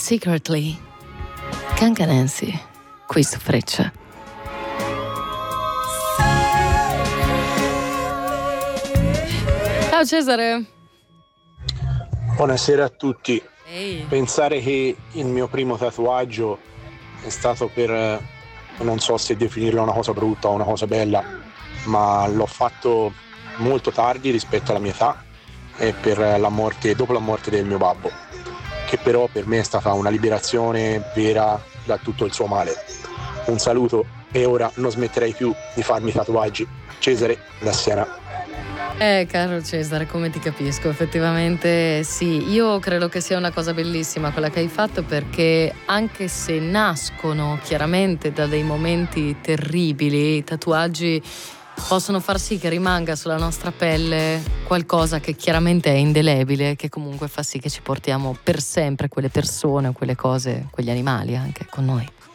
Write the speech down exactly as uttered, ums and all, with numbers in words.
Secretly, Kanga Nancy, qui su Freccia. Ciao Cesare. Buonasera a tutti. Ehi. Pensare che il mio primo tatuaggio è stato per, non so se definirlo una cosa brutta o una cosa bella, ma l'ho fatto molto tardi rispetto alla mia età e per la morte, dopo la morte del mio babbo, che però per me è stata una liberazione vera da tutto il suo male. Un saluto e ora non smetterei più di farmi tatuaggi. Cesare da Siena. Eh, caro Cesare, come ti capisco, effettivamente sì, io credo che sia una cosa bellissima quella che hai fatto, perché anche se nascono chiaramente da dei momenti terribili, i tatuaggi possono far sì che rimanga sulla nostra pelle qualcosa che chiaramente è indelebile, che comunque fa sì che ci portiamo per sempre quelle persone, quelle cose, quegli animali anche con noi.